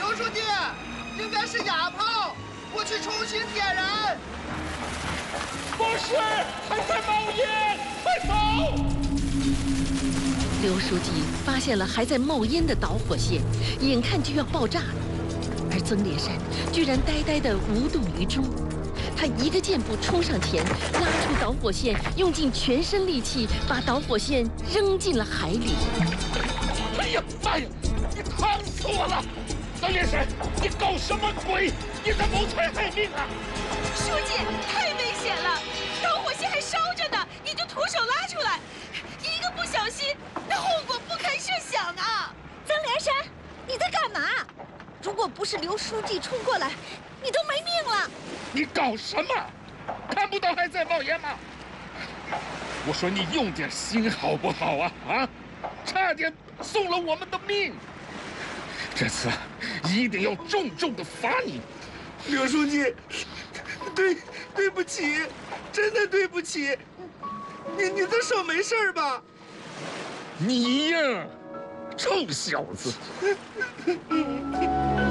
刘书记，应该是哑炮，我去重新点燃。 不是，还在冒烟，快走！ 刘书记发现了还在冒烟的导火线，眼看就要爆炸了，而曾连山居然呆呆地无动于衷。他一个箭步冲上前，拉出导火线，用尽全身力气把导火线扔进了海里。 哎呀妈呀！你烫死我了！曾连山，你搞什么鬼？你在谋财害命啊！ 书记，太危险了，导火线还烧着呢，你就徒手拉出来，一个不小心，那后果不堪设想啊！ 曾连山，你在干嘛？如果不是刘书记冲过来，你都没命了！ 你搞什么？看不到还在冒烟吗？我说你用点心好不好啊？啊，差点送了我们的命！这次一定要重重的罚你。 刘书记，对不起，真的对不起。你的手没事吧？ 你呀，臭小子！